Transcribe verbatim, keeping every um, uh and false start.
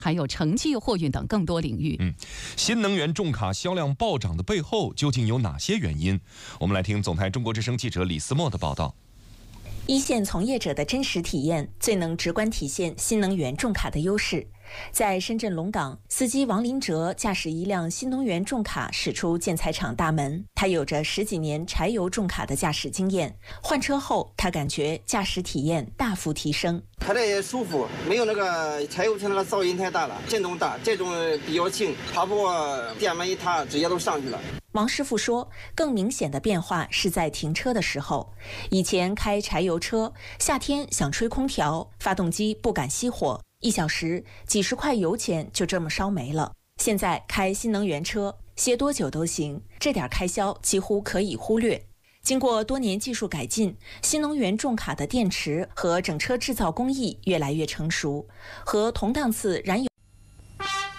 还有城际货运等更多领域。 嗯，新能源重卡销量暴涨的背后究竟有哪些原因？我们来听总台中国之声记者李思墨的报道。 一线从业者的真实体验，最能直观体现新能源重卡的优势。在深圳龙岗，司机王林哲驾驶一辆新能源重卡驶出建材厂大门。他有着十几年柴油重卡的驾驶经验，换车后，他感觉驾驶体验大幅提升。 开得也舒服，没有那个柴油车那个噪音太大了，震动大，这种比较轻，爬坡电门一踏，直接都上去了。 王师傅说，更明显的变化是在停车的时候。以前开柴油车，夏天想吹空调，发动机不敢熄火，一小时几十块油钱就这么烧没了。现在开新能源车，歇多久都行，这点开销几乎可以忽略。经过多年技术改进，新能源重卡的电池和整车制造工艺越来越成熟，和同档次燃油